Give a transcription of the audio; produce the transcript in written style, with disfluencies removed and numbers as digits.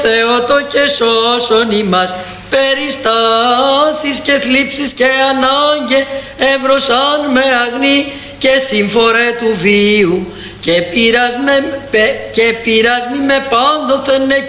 Θεότο και σώσον ημάς περιστάσεις και θλίψεις και ανάγκε εύρωσαν με αγνή και σύμφορε του βίου και πειρασμοί με πάντοθεν